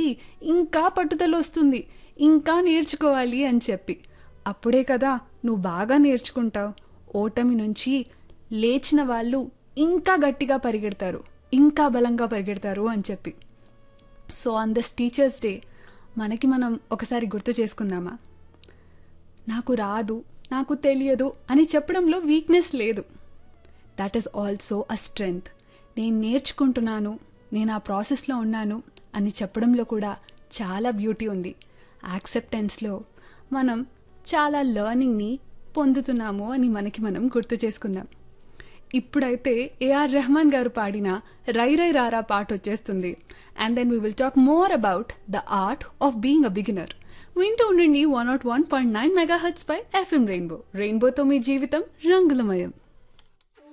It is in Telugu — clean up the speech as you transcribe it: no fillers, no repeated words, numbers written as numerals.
ఇంకా పట్టుదల వస్తుంది, ఇంకా నేర్చుకోవాలి అని చెప్పి. అప్పుడే కదా నువ్వు బాగా నేర్చుకుంటావు. ఓటమి నుంచి లేచిన వాళ్ళు ఇంకా గట్టిగా పరిగెడతారు, ఇంకా బలంగా పరిగెడతారు అని చెప్పి. So on this teachers day మనకి మనం ఒకసారి గుర్తు చేసుకుందామా? నాకు రాదు, నాకు తెలియదు అని చెప్పడంలో వీక్నెస్ లేదు. That is also a strength. నేను నేర్చుకుంటున్నాను, నేను ఆ ప్రాసెస్లో ఉన్నాను అని చెప్పడంలో కూడా చాలా బ్యూటీ ఉంది. యాక్సెప్టెన్స్లో మనం చాలా లెర్నింగ్ని పొందుతున్నాము అని మనకి మనం గుర్తు చేసుకుందాం. ఇప్పుడైతే ఏఆర్ రెహమాన్ గారు పాడిన రై రై రారా పాట వచ్చేస్తుంది. And then we will talk more about the art of being a beginner. వింటూ ఉండండి 101.9 మెగాహెర్ట్జ్ పై ఎఫ్ఎం రెయిన్బో. రెయిన్బోతో మీ జీవితం రంగులమయం.